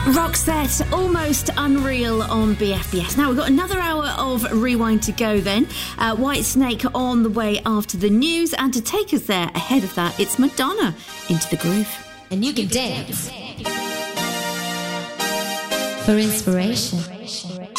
Roxette, Almost Unreal on BFBS. Now we've got another hour of Rewind to go then. Whitesnake on the way after the news, and to take us there ahead of that, it's Madonna, Into the Groove. And you can dance for inspiration.